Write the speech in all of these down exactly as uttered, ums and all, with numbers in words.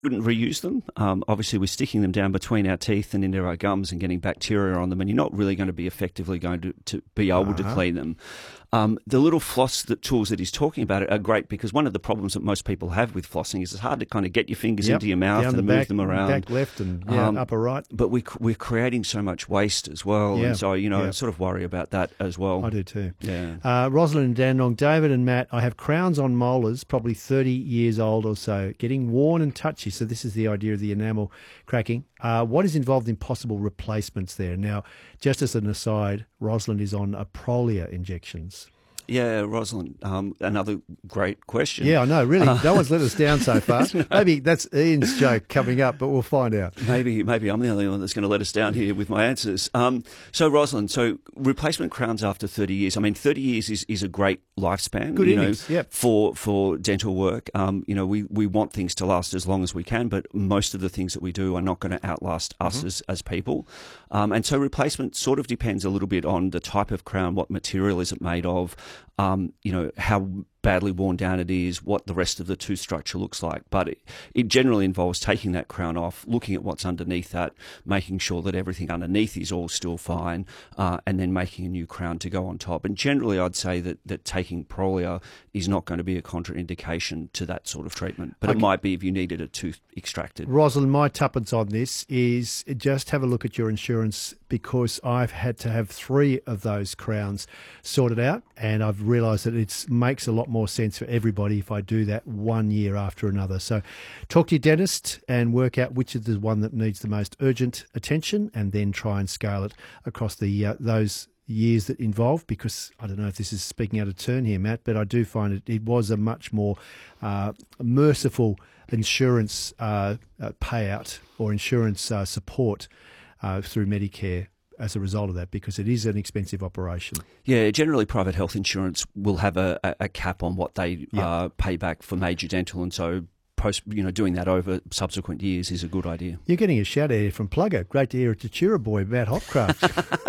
Wouldn't reuse them. Um, obviously, we're sticking them down between our teeth and into our gums and getting bacteria on them, and you're not really going to be effectively going to, to be able uh-huh. to clean them. Um, the little floss that tools that he's talking about are great, because one of the problems that most people have with flossing is it's hard to kind of get your fingers yep. into your mouth Down and the move back, them around. Back left and yeah, um, upper right. But we, we're creating so much waste as well, yeah. and so, you know, yeah. I sort of worry about that as well. I do too. Yeah. Uh, Rosalind and Dandenong, David and Matt, I have crowns on molars, probably thirty years old or so, getting worn and touchy. So this is the idea of the enamel cracking. Uh, what is involved in possible replacements there? Now, just as an aside, Rosalind is on a Prolia injections. Yeah, Rosalind, um, another great question. Yeah, I know, really. Uh, no one's let us down so far. No. Maybe that's Ian's joke coming up, but we'll find out. Maybe maybe I'm the only one that's going to let us down here with my answers. Um, so, Rosalind, so replacement crowns after thirty years. I mean, thirty years is, is a great lifespan. Good you innings, know, yep. for, for dental work. Um, you know, we, we want things to last as long as we can, but most of the things that we do are not going to outlast us mm-hmm. as, as people. Um, and so replacement sort of depends a little bit on the type of crown, what material is it made of, um, you know, how badly worn down it is, what the rest of the tooth structure looks like. But it, it generally involves taking that crown off, looking at what's underneath that, making sure that everything underneath is all still fine, uh, and then making a new crown to go on top. And generally, I'd say that, that taking Prolia is not going to be a contraindication to that sort of treatment. But okay. it might be if you needed a tooth extracted. Rosalind, my tuppence on this is just have a look at your insurance, because I've had to have three of those crowns sorted out, and I've realised that it makes a lot more sense for everybody if I do that one year after another. So talk to your dentist and work out which is the one that needs the most urgent attention, and then try and scale it across the uh, those years that involve, because I don't know if this is speaking out of turn here, Matt, but I do find it, it was a much more uh, merciful insurance uh, uh, payout or insurance uh, support uh, through Medicare as a result of that, because it is an expensive operation. Yeah, generally private health insurance will have a, a, a cap on what they yep. uh, pay back for major dental, and so post, you know, doing that over subsequent years is a good idea. You're getting a shout out here from Plugger. Great to hear a Tatura boy about Hopcraft.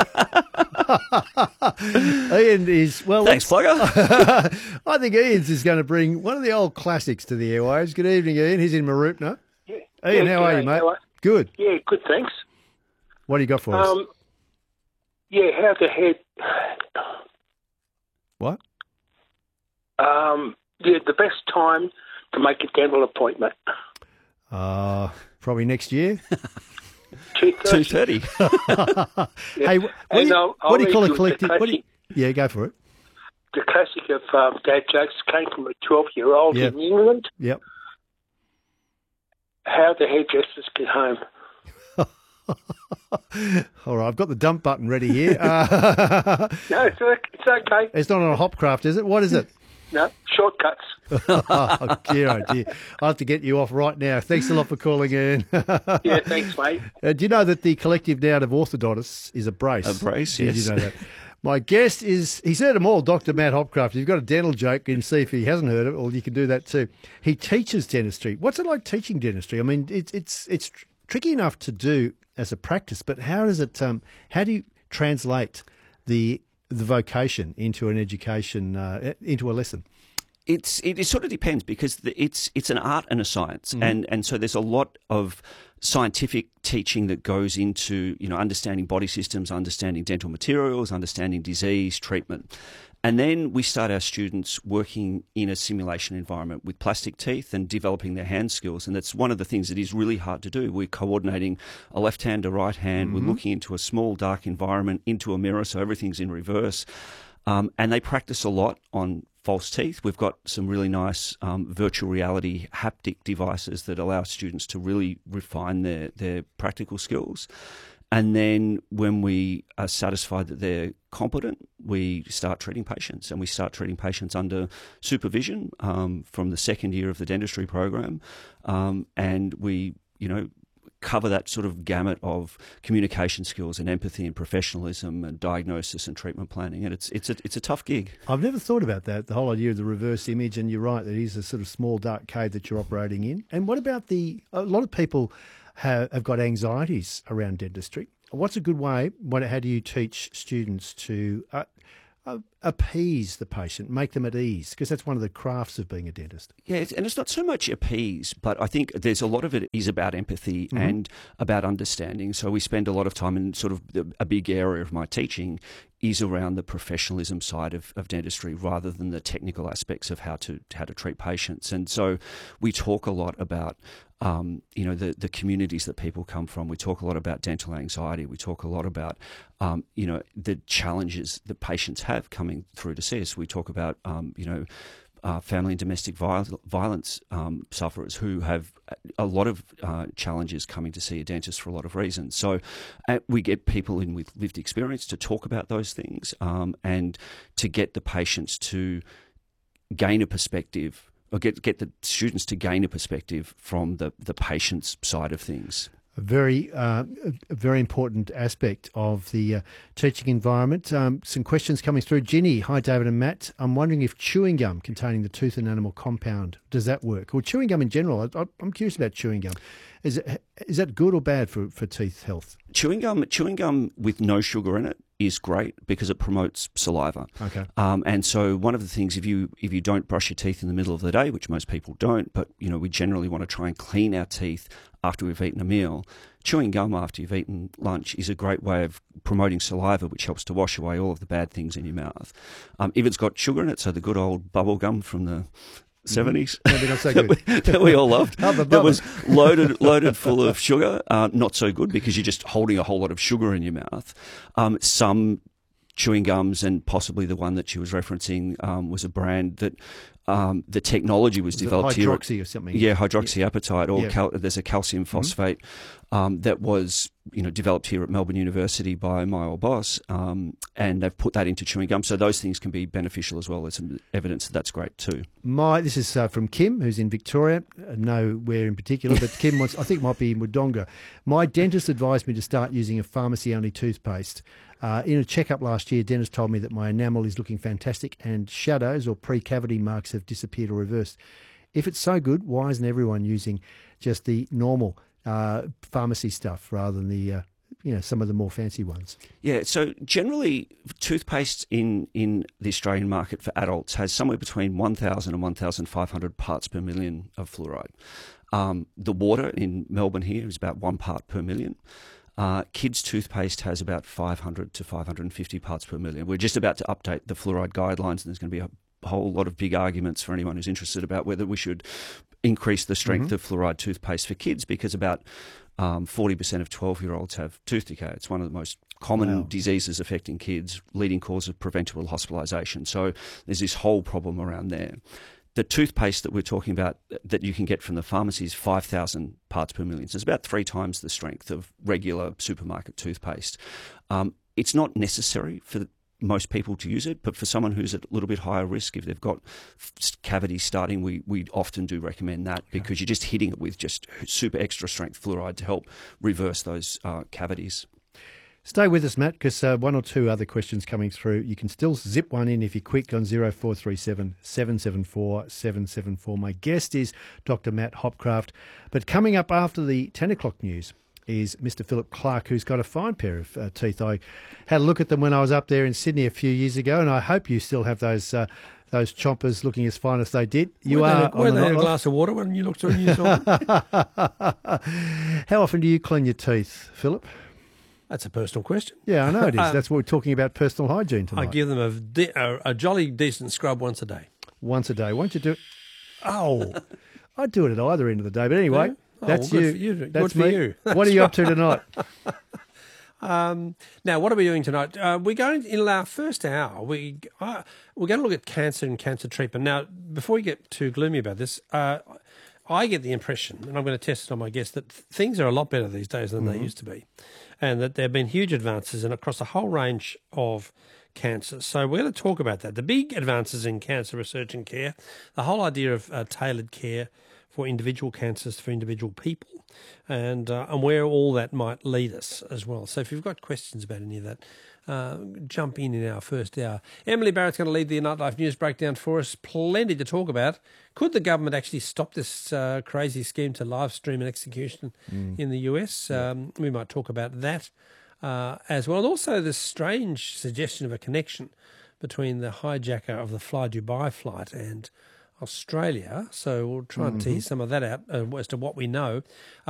Ian is, well... Thanks, Plugger. I think Ian's is going to bring one of the old classics to the airwaves. Good evening, Ian. He's in Maroopna. Yeah. Ian, yeah, how are you, mate? Are... Good. Yeah, good, thanks. What do you got for um, us? Yeah, how the head... What? Um, yeah, the best time to make a dental appointment. Uh, probably next year. two thirty. Hey, what, what, do you, I'll, I'll what do you call a collective? Classic, what do you, yeah, go for it. The classic of um, dad jokes came from a twelve-year-old yep. in England. Yep. How the hairdressers get home. All right, I've got the dump button ready here. Uh, no, it's, it's okay. It's not on a Hopcraft, is it? What is it? No, shortcuts. Oh, dear, oh, dear. I'll have to get you off right now. Thanks a lot for calling in. Yeah, thanks, mate. Uh, do you know that the collective noun of orthodontists is a brace? A brace, yeah, yes. Did you know that? My guest is, he's heard them all, Doctor Matt Hopcraft. If you've got a dental joke, you can see if he hasn't heard it, or you can do that too. He teaches dentistry. What's it like teaching dentistry? I mean, it's it's it's tr- tricky enough to do as a practice, but how does it? Um, how do you translate the the vocation into an education, uh, into a lesson? It's it, it sort of depends, because the, it's it's an art and a science, mm-hmm. and and so there's a lot of scientific teaching that goes into, you know, understanding body systems, understanding dental materials, understanding disease treatment. And then we start our students working in a simulation environment with plastic teeth and developing their hand skills. And that's one of the things that is really hard to do. We're coordinating a left hand, a right hand. Mm-hmm. We're looking into a small, dark environment, into a mirror, so everything's in reverse. Um, and they practice a lot on false teeth. We've got some really nice um, virtual reality haptic devices that allow students to really refine their, their practical skills. And then when we are satisfied that they're competent, we start treating patients, and we start treating patients under supervision um, from the second year of the dentistry program. Um, and we, you know, cover that sort of gamut of communication skills and empathy and professionalism and diagnosis and treatment planning. And it's it's a, it's a tough gig. I've never thought about that, the whole idea of the reverse image, and you're right, that is a sort of small dark cave that you're operating in. And what about the, a lot of people have, have got anxieties around dentistry. What's a good way, what, how do you teach students to uh, uh, appease the patient, make them at ease? Because that's one of the crafts of being a dentist. Yeah, it's, and it's not so much appease, but I think there's a lot of it is about empathy Mm-hmm. and about understanding. So we spend a lot of time in sort of the, a big area of my teaching is around the professionalism side of, of dentistry rather than the technical aspects of how to how to treat patients. And so we talk a lot about um, you know the the communities that people come from. We talk a lot about dental anxiety. We talk a lot about um, you know the challenges that patients have coming through to see us. We talk about um, you know. Uh, family and domestic viol- violence um, sufferers who have a lot of uh, challenges coming to see a dentist for a lot of reasons. So uh, we get people in with lived experience to talk about those things um, and to get the patients to gain a perspective or get, get the students to gain a perspective from the, the patient's side of things. A very, uh, a very important aspect of the uh, teaching environment. Um, some questions coming through. Ginny, hi David and Matt. I'm wondering if chewing gum containing the tooth enamel compound, does that work? Or chewing gum in general. I, I'm curious about chewing gum. Is it, is that good or bad for, for teeth health? Chewing gum, chewing gum with no sugar in it is great because it promotes saliva. Okay. Um, and so one of the things, if you if you don't brush your teeth in the middle of the day, which most people don't, but you know we generally want to try and clean our teeth after we've eaten a meal, chewing gum after you've eaten lunch is a great way of promoting saliva, which helps to wash away all of the bad things in your mouth. Um, if it's got sugar in it, so the good old bubble gum from the seventies Maybe not so good. that, we, that we all loved. Hubba That bubba. was loaded loaded full of sugar. Uh, not so good because you're just holding a whole lot of sugar in your mouth. Um, some chewing gums, and possibly the one that she was referencing um, was a brand that um, the technology was, Was it developed here. hydroxy or something? Yeah, hydroxyapatite, or Yeah. cal- there's a calcium phosphate um, that was you know developed here at Melbourne University by my old boss, um, and they've put that into chewing gum. So those things can be beneficial as well. There's some evidence that that's great too. My this is uh, from Kim, who's in Victoria. Uh, nowhere in particular, but Kim wants. I think it might be in Wodonga. My dentist advised me to start using a pharmacy-only toothpaste. Uh, in a checkup last year, dentist told me that my enamel is looking fantastic and shadows or pre-cavity marks have disappeared or reversed. If it's so good, why isn't everyone using just the normal uh, pharmacy stuff rather than the uh, you know some of the more fancy ones? Yeah, so generally toothpaste in, in the Australian market for adults has somewhere between one thousand and one thousand five hundred parts per million of fluoride. Um, the water in Melbourne here is about one part per million. Uh, kids' toothpaste has about five hundred to five hundred fifty parts per million. We're just about to update the fluoride guidelines, and there's going to be a whole lot of big arguments for anyone who's interested about whether we should increase the strength Mm-hmm. of fluoride toothpaste for kids, because about um, forty percent of twelve-year-olds have tooth decay. It's one of the most common Wow. diseases affecting kids, leading cause of preventable hospitalisation. So there's this whole problem around there. The toothpaste that we're talking about that you can get from the pharmacy is five thousand parts per million. So it's about three times the strength of regular supermarket toothpaste. Um, it's not necessary for most people to use it, but for someone who's at a little bit higher risk, if they've got cavities starting, we, we often do recommend that because you're just hitting it with just super extra strength fluoride to help reverse those uh, cavities. Stay with us, Matt, because uh, one or two other questions coming through. You can still zip one in if you're quick on zero four three seven, seven seven four, seven seven four. My guest is Doctor Matt Hopcraft. But coming up after the ten o'clock news is Mister Philip Clark, who's got a fine pair of uh, teeth. I had a look at them when I was up there in Sydney a few years ago, and I hope you still have those uh, those chompers looking as fine as they did. You Were are they, were on they the in a right- glass of water when you looked through and you saw them? How often do you clean your teeth, Philip? That's a personal question. Yeah, I know it is. Uh, That's what we're talking about, personal hygiene tonight. I give them a, de- a, a jolly decent scrub once a day. Once a day. Won't you do it? Oh, I'd do it at either end of the day. But anyway, Yeah? Oh, that's well, you. good for you. Good That's for me. you. What are you up to tonight? Um, now, what are we doing tonight? Uh, we're going in our first hour. We uh, we're going to look at cancer and cancer treatment. Now, before we get too gloomy about this, uh, I get the impression, and I'm going to test it on my guests, that things are a lot better these days than Mm-hmm. they used to be, and that there have been huge advances and across a whole range of cancers. So we're going to talk about that. The big advances in cancer research and care, the whole idea of uh, tailored care for individual cancers for individual people, and uh, and where all that might lead us as well. So if you've got questions about any of that, uh, jump in in our first hour. Emily Barrett's going to lead the Nightlife News breakdown for us. Plenty to talk about. Could the government actually stop this uh, crazy scheme to live stream an execution in the U S? Um, we might talk about that uh, as well. And also this strange suggestion of a connection between the hijacker of the Fly Dubai flight and Australia. So we'll try and tease some of that out uh, as to what we know.